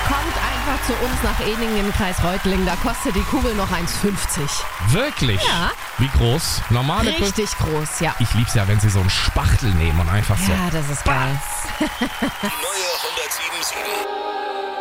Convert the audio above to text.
Kommt einfach zu uns nach Ehningen im Kreis Reutlingen. Da kostet die Kugel noch 1,50. Wirklich? Ja. Wie groß? Normale Kugel? Richtig groß, ja. Ich lieb's ja, wenn sie so einen Spachtel nehmen und einfach so. Ja, das ist geil. Die neue 107.7.